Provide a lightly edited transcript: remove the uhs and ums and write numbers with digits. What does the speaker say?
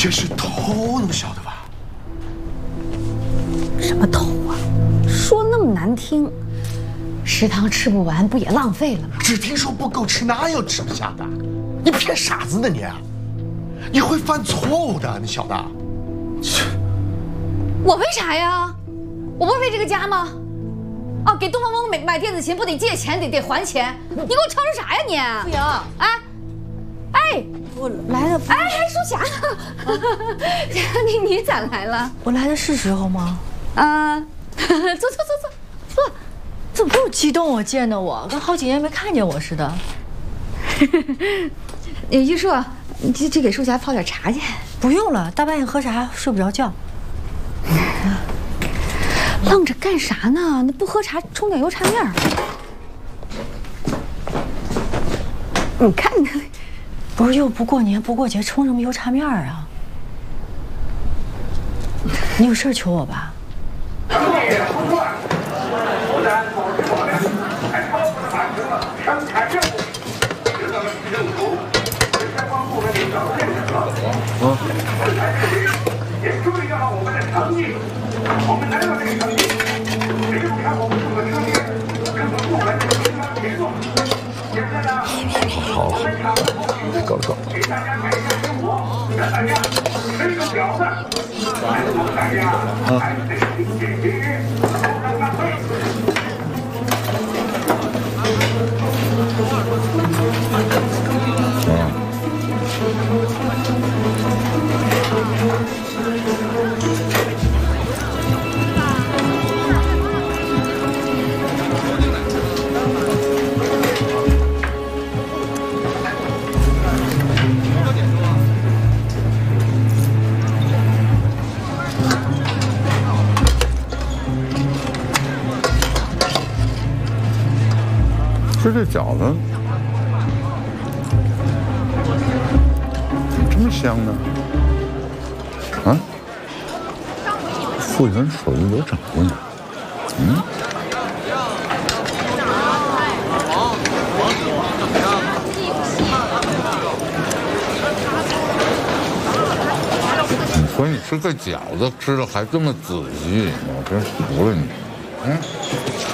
这是头能晓得吧？ 什么头啊？说那么难听，食堂吃不完不也浪费了吗？ 只听说不够吃，哪有吃不下的？你骗傻子呢你？你会犯错误的，你晓得？ 我为啥呀？我不为这个家吗？哦，给东方梦买电子琴不得借钱，得还钱？你给我吵吵啥呀你？ 不行， 哎， 我来的哎，淑霞呢？你咋来了？ 我来的是时候吗？ 啊，坐。 怎么这么激动啊？见到我，跟好几年没看见我似的。 玉树，这给淑霞泡点茶去。 不用了，大半夜喝茶睡不着觉。 愣着干啥呢？那不喝茶，冲点油茶面儿。你看看， 不是又不过年不过节，冲什么油茶面儿啊？你有事求我吧？ 也注意到我们的成绩，我们拿到这个成绩，谁不看我们这个成绩，跟我们部门经常协作。现在呢， 好了，够了。 给大家改善生活，让大家吃个饺子，但是我们大家还是得勤俭节约，不能浪费。 吃这饺子怎么这么香呢？啊，傅园手艺有掌握呢。你说你吃个饺子吃的还这么仔细，我真服了你。